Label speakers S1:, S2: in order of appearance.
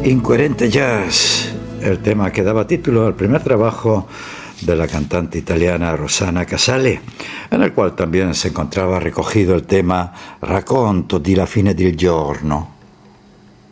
S1: Incoerente Jazz, el tema que daba título al primer trabajo de la cantante italiana Rosanna Casale, en el cual también se encontraba recogido el tema Racconto di la fine del giorno.